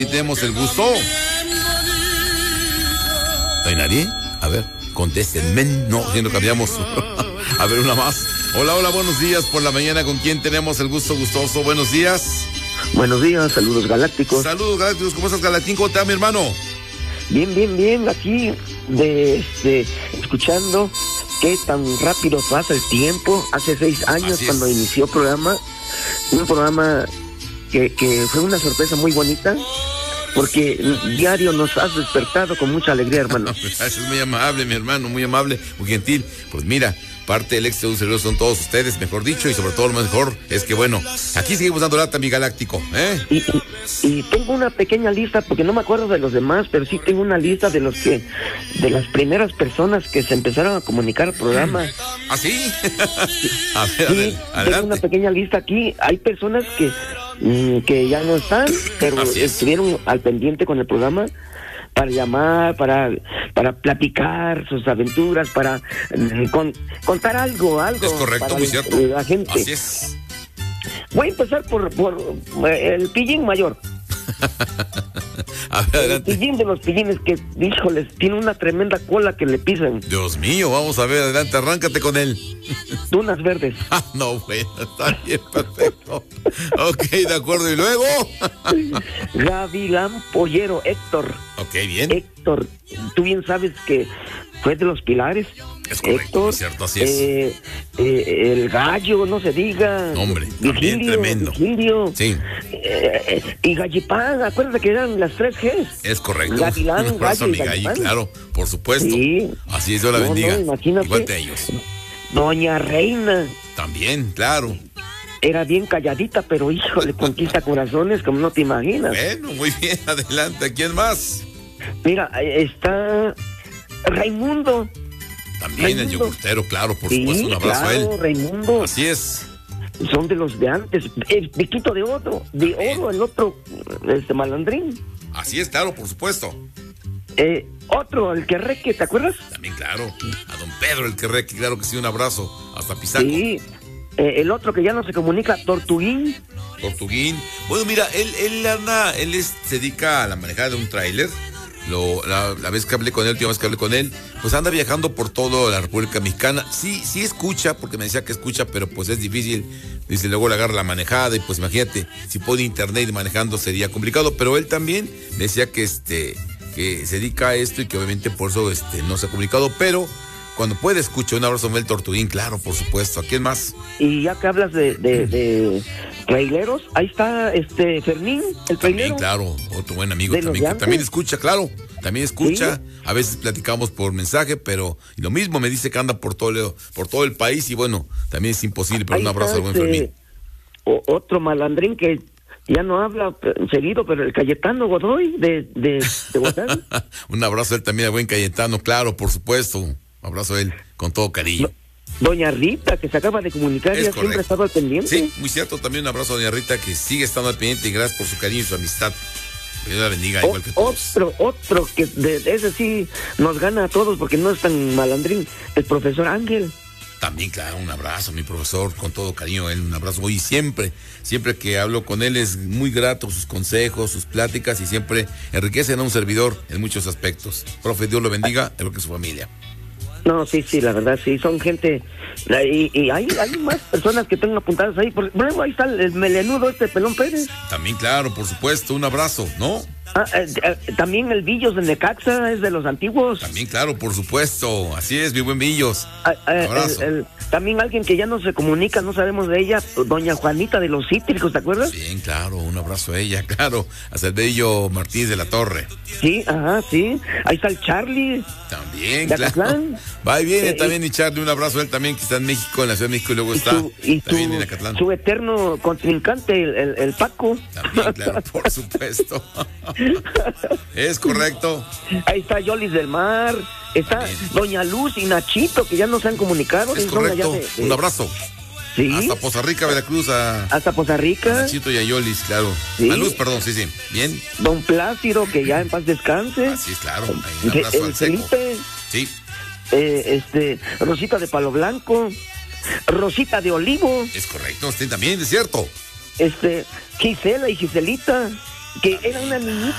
Y tenemos el gusto. ¿No hay nadie? A ver, contéstenme. No, si no cambiamos. A ver, una más. Hola, hola, buenos días por la mañana. ¿Con quién tenemos el gusto gustoso? Buenos días. Buenos días, saludos galácticos. Saludos galácticos, ¿cómo estás, Galáctico? ¿Cómo te va, mi hermano? Bien, aquí escuchando qué tan rápido pasa el tiempo. Hace 6 años cuando inició el programa, un programa que fue una sorpresa muy bonita, porque diario nos has despertado con mucha alegría, hermano. Gracias, muy amable, mi hermano, muy amable, muy gentil. Pues mira, parte del éxito de un servidor son todos ustedes, mejor dicho, y sobre todo lo mejor es que, bueno, aquí seguimos dando lata, mi Galáctico, ¿eh? Y tengo una pequeña lista, porque no me acuerdo de los demás, pero sí tengo una lista de las primeras personas que se empezaron a comunicar al programa. ¿Ah, sí? A ver, adelante. Tengo una pequeña lista aquí. Hay personas que ya no están, pero estuvieron al pendiente con el programa para llamar, para platicar sus aventuras, para contar algo. Es correcto, muy cierto. La gente. Así es. Voy a empezar por el pillín mayor. A ver, adelante. El pillín de los pillines que, híjoles, tiene una tremenda cola que le pisan. Dios mío, vamos a ver, adelante, arráncate con él. Dunas verdes. No, bueno, está bien, perfecto. Ok, de acuerdo, ¿y luego? Gavilán Pollero, Héctor. Ok, bien. Héctor, tú bien sabes que fue de los pilares. Es correcto, Héctor, es cierto, así es. El gallo, no se diga. Hombre, también tremendo. Virgilio, sí. Y Gallipán, acuérdate que eran las 3 Gs. Es correcto. Gavilán, Gallo y Gallipán. claro, por supuesto. Sí. Así es, Dios la bendiga. No, imagínate. Igual que ellos. Doña Reina. También, claro. Era bien calladita, pero híjole, conquista corazones como no te imaginas. Bueno, muy bien, adelante. ¿Quién más? Mira, está Raimundo. También Raimundo. El yogurtero, claro, por supuesto, un abrazo a él. Raimundo. Así es. Son de los de antes. El Piquito de Oro, el otro, Malandrín. Así es, claro, por supuesto. Otro, el Querreque, ¿te acuerdas? También, claro. A don Pedro, el Querreque, claro que sí, un abrazo. Hasta Pisaco. Sí. El otro que ya no se comunica, Tortuguín. Bueno, mira, él se dedica a la manejada de un tráiler. La vez que hablé con él, pues anda viajando por toda la República Mexicana. Sí escucha, porque me decía que escucha, pero pues es difícil. Dice, luego le agarra la manejada y pues imagínate, si pone internet y manejando sería complicado. Pero él también me decía que se dedica a esto y que obviamente por eso no se ha comunicado, pero cuando puede escuchar. Un abrazo del Tortuguín, claro, por supuesto. ¿A quién más? Y ya que hablas de traileros, ahí está Fermín, el trailero. También, claro, otro buen amigo también, que también escucha, claro. También escucha, ¿sí? A veces platicamos por mensaje, pero lo mismo me dice que anda por todo el país y bueno, también es imposible, pero un abrazo al buen Fermín. Otro malandrín que ya no habla seguido, pero el Cayetano Godoy de Guadalajara. Un abrazo a él también, al buen Cayetano, claro, por supuesto. Un abrazo a él, con todo cariño. Doña Rita, que se acaba de comunicar, ya siempre ha estado al pendiente. Sí, muy cierto, también un abrazo a doña Rita, que sigue estando al pendiente y gracias por su cariño y su amistad. Que Dios la bendiga, igual que todos. Otro que de ese sí nos gana a todos porque no es tan malandrín, el profesor Ángel. También, claro, un abrazo, mi profesor, con todo cariño a él, un abrazo. Y siempre que hablo con él es muy grato sus consejos, sus pláticas y siempre enriquecen a un servidor en muchos aspectos. Profe, Dios lo bendiga, igual que su familia. No, sí, la verdad, sí, son gente, y hay más personas que tengo apuntadas ahí, por ejemplo, ahí está el melenudo Pelón Pérez. También, claro, por supuesto, un abrazo, ¿no? También el Villos de Necaxa es de los antiguos. También, claro, por supuesto, así es, mi buen Villos. Abrazo. También alguien que ya no se comunica, no sabemos de ella, doña Juanita de los Cítricos, ¿te acuerdas? Bien, claro, un abrazo a ella, claro, hasta el bello Martínez de la Torre. Sí, sí, ahí está el Charlie. También, claro. Va y viene también, y Charlie, un abrazo a él también, que está en México, en la Ciudad de México, y luego está también en Acatlán. Su eterno contrincante, el Paco. También, claro, por supuesto. Es correcto. Ahí está Yolis del Mar, está bien. Doña Luz y Nachito, que ya no se han comunicado. Es correcto, un abrazo. Sí. Hasta Poza Rica, Veracruz. Hasta Poza Rica. A Nachito y a Yolis, claro. Sí. A Luz, perdón, sí. Bien. Don Plácido, que ya en paz descanse. Así es, claro. Un abrazo al Seco. Felipe. Sí. Rosita de Palo Blanco. Rosita de Olivo. Es correcto, usted también, es cierto. Gisela y Giselita, que era una niñita